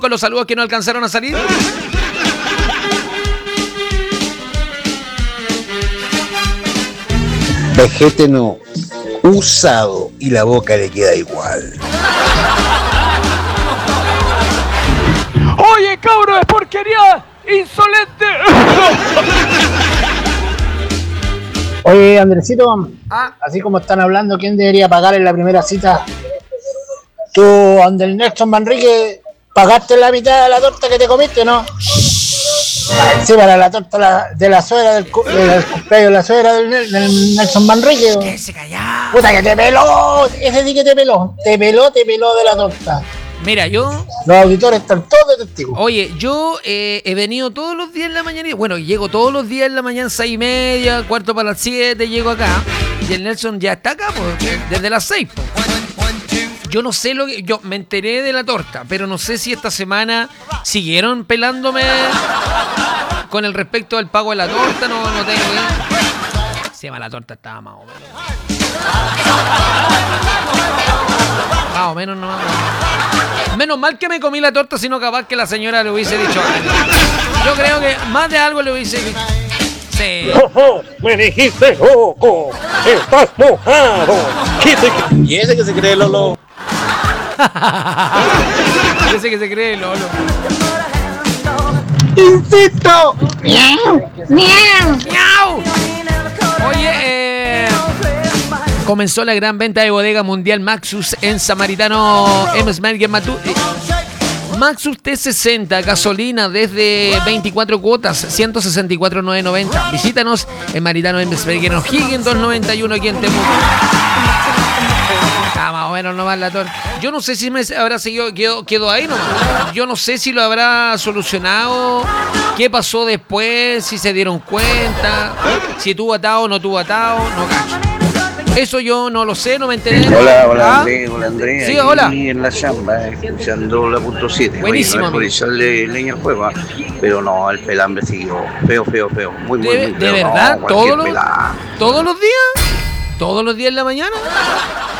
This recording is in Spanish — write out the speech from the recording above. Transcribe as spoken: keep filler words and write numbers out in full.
con los saludos que no alcanzaron a salir. Vejete no, usado y la boca le queda igual. Oye, cabro, es porquería insolente. Oye, Andresito, Ah. así como están hablando, ¿quién debería pagar en la primera cita? Tú, donde el Nelson Manrique, pagaste la mitad de la torta que te comiste, ¿no? Sí, para la torta la, de la suegra del, cu- del cumpleaños de la suegra del, Nel- del Nelson Manrique. Que se calla. Puta que te peló, ese sí que te peló, te peló, te peló de la torta. Mira, yo, Los auditores están todos de testigos. oye, yo eh, he venido todos los días en la mañana. Bueno, llego todos los días en la mañana, seis y media, cuarto para las siete, llego acá. Y el Nelson ya está acá, pues, desde las seis. Pues. Yo no sé lo que. Yo me enteré de la torta, pero no sé si esta semana siguieron pelándome con el respecto al pago de la torta. No, no tengo idea. Se llama la torta, estaba más o menos. Más o menos nomás. Menos mal que me comí la torta, sino capaz que la señora le hubiese dicho algo. Yo creo que más de algo le hubiese dicho. Sí. ¡Oh, me dijiste loco! ¡Estás mojado! ¿Qué te... ¿Y ese que se cree Lolo? Ese que se cree Lolo. ¡Insisto! ¡Miau! Oye, eh, comenzó la gran venta de bodega mundial Maxus en Samaritano M. Smerger Matú. eh, Maxus T sesenta, gasolina desde veinticuatro cuotas, ciento sesenta y cuatro mil novecientos noventa. Visítanos en Maritano M. Smerger en O'Higgins doscientos noventa y uno aquí en Temuco. Ah, más o menos nomás la torta. Yo no sé si me habrá seguido, quedó, quedó ahí nomás. Yo no sé si lo habrá solucionado, qué pasó después, si se dieron cuenta, si tuvo atado o no tuvo atado, no cacho. Eso yo no lo sé, no me enteré. Hola, hola ¿Ah? Andrés, hola Andrés. Sí, aquí hola. en la chamba, escuchando la punto siete. Buenísimo, Oye, no es por echarle leña al fuego, pero no, el pelambre siguió feo, feo, feo. Muy, muy, ¿De, muy de feo. verdad? No, ¿Todos cualquier los, pelada. ¿Todos los días? ¿Todos los días en la mañana?